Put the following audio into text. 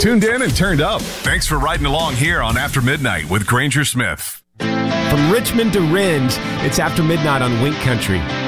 tuned in and turned up. Thanks for riding along here on After Midnight with Granger Smith. From Richmond to Rindge, it's After Midnight on Wink Country.